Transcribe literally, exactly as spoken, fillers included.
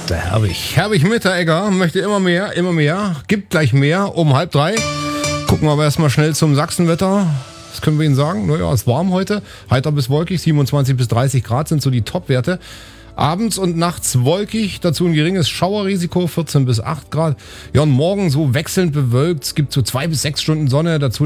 Der Herbig. Herbig Mitteregger möchte immer mehr, immer mehr. Gibt gleich mehr um halb drei. Gucken wir aber erstmal schnell zum Sachsenwetter. Was können wir Ihnen sagen? Naja, es ist warm heute. Heiter bis wolkig. siebenundzwanzig bis dreißig Grad sind so die Topwerte. Abends und nachts wolkig, dazu ein geringes Schauerrisiko, vierzehn bis acht Grad. Ja, und morgen so wechselnd bewölkt. Es gibt so zwei bis sechs Stunden Sonne, dazu